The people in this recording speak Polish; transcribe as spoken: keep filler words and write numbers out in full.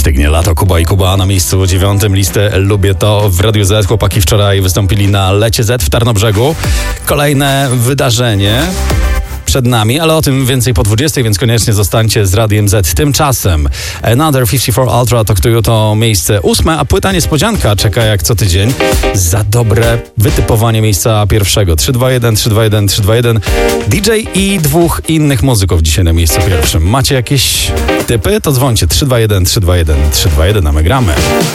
Stygnie lato, Kuba i Kuba na miejscu dziewiątym. Listę Lubię To w Radiu Z. Chłopaki wczoraj wystąpili na Lecie Z w Tarnobrzegu. Kolejne wydarzenie przed nami, ale o tym więcej po dwudziestej, więc koniecznie zostańcie z Radiem Z. Tymczasem Another pięćdziesiąt cztery Ultra to, to miejsce ósme, a płyta niespodzianka czeka jak co tydzień za dobre wytypowanie miejsca pierwszego. trzy dwa jeden, trzy dwa jeden, trzy dwa jeden. D J i dwóch innych muzyków dzisiaj na miejscu pierwszym. Macie jakieś typy? To dzwońcie trzy dwa jeden, trzy dwa jeden, trzy dwa jeden, a my gramy.